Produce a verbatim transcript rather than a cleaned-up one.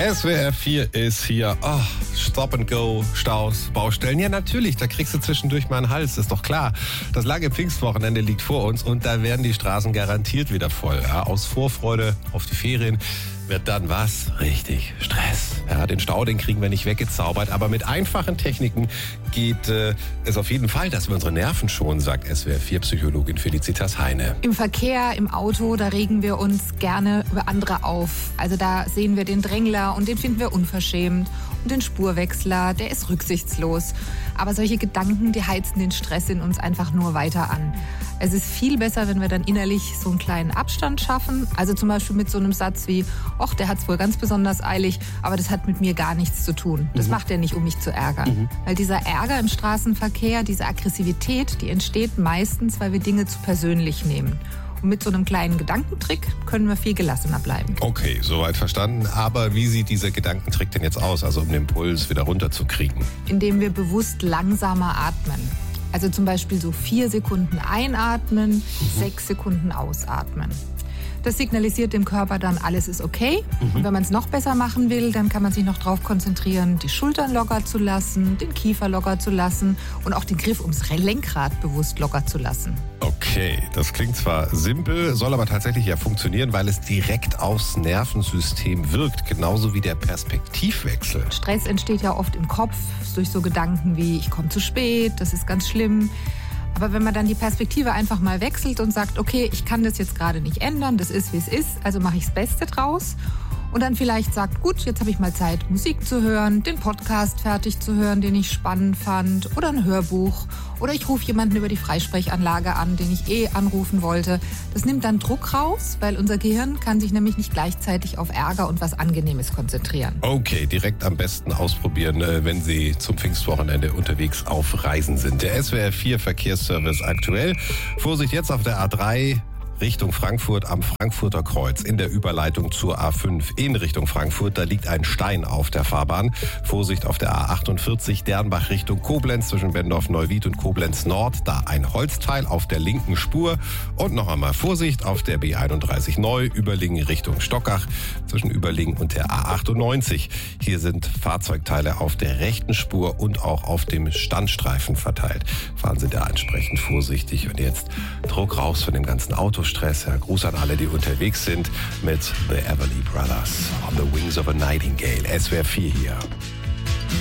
S W R vier ist hier. Oh, Stop and Go, Staus, Baustellen. Ja, natürlich, da kriegst du zwischendurch mal einen Hals, ist doch klar. Das lange Pfingstwochenende liegt vor uns und da werden die Straßen garantiert wieder voll. Ja, aus Vorfreude auf die Ferien wird dann was? Richtig Stress. Ja, den Stau, den kriegen wir nicht weggezaubert, aber mit einfachen Techniken geht äh, es auf jeden Fall, dass wir unsere Nerven schonen, sagt S W R vier Psychologin Felicitas Heine. Im Verkehr, im Auto, da regen wir uns gerne über andere auf. Also da sehen wir den Drängler und den finden wir unverschämt. Und den Spurwechsler, der ist rücksichtslos. Aber solche Gedanken, die heizen den Stress in uns einfach nur weiter an. Es ist viel besser, wenn wir dann innerlich so einen kleinen Abstand schaffen. Also zum Beispiel mit so einem Satz wie, ach, der hat's wohl ganz besonders eilig, aber das hat mit mir gar nichts zu tun. Das mhm. macht er nicht, um mich zu ärgern. Mhm. Weil dieser Ärger im Straßenverkehr, diese Aggressivität, die entsteht meistens, weil wir Dinge zu persönlich nehmen. Und mit so einem kleinen Gedankentrick können wir viel gelassener bleiben. Okay, soweit verstanden. Aber wie sieht dieser Gedankentrick denn jetzt aus, also um den Puls wieder runterzukriegen? Indem wir bewusst langsamer atmen. Also zum Beispiel so vier Sekunden einatmen, mhm. sechs Sekunden ausatmen. Das signalisiert dem Körper dann, alles ist okay. Mhm. Und wenn man es noch besser machen will, dann kann man sich noch darauf konzentrieren, die Schultern locker zu lassen, den Kiefer locker zu lassen und auch den Griff ums Lenkrad bewusst locker zu lassen. Okay, das klingt zwar simpel, soll aber tatsächlich ja funktionieren, weil es direkt aufs Nervensystem wirkt, genauso wie der Perspektivwechsel. Stress entsteht ja oft im Kopf durch so Gedanken wie, ich komme zu spät, das ist ganz schlimm. Aber wenn man dann die Perspektive einfach mal wechselt und sagt, okay, ich kann das jetzt gerade nicht ändern, das ist, wie es ist, also mache ich das Beste draus. Und dann vielleicht sagt, gut, jetzt habe ich mal Zeit, Musik zu hören, den Podcast fertig zu hören, den ich spannend fand, oder ein Hörbuch. Oder ich rufe jemanden über die Freisprechanlage an, den ich eh anrufen wollte. Das nimmt dann Druck raus, weil unser Gehirn kann sich nämlich nicht gleichzeitig auf Ärger und was Angenehmes konzentrieren. Okay, direkt am besten ausprobieren, wenn Sie zum Pfingstwochenende unterwegs auf Reisen sind. Der S W R vier Verkehrsservice aktuell. Vorsicht jetzt auf der A drei. Richtung Frankfurt am Frankfurter Kreuz in der Überleitung zur A fünf in Richtung Frankfurt. Da liegt ein Stein auf der Fahrbahn. Vorsicht auf der A achtundvierzig Dernbach Richtung Koblenz zwischen Bendorf-Neuwied und Koblenz Nord. Da ein Holzteil auf der linken Spur. Und noch einmal Vorsicht auf der B einunddreißig Neu Überlingen Richtung Stockach zwischen Überlingen und der A achtundneunzig. Hier sind Fahrzeugteile auf der rechten Spur und auch auf dem Standstreifen verteilt. Fahren Sie da entsprechend vorsichtig. Und jetzt Druck raus von dem ganzen Autostress. Ja, Gruß an alle, die unterwegs sind mit The Everly Brothers on the Wings of a Nightingale. S W R vier hier.